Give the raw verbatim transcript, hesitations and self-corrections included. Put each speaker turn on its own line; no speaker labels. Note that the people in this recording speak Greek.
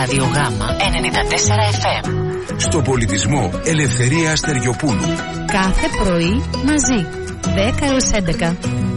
Ράδιο Γάμα ενενήντα τέσσερα εφ εμ.
Στο πολιτισμό Ελευθερία Αστεριοπούλου.
Κάθε πρωί μαζί, δέκα έως έντεκα.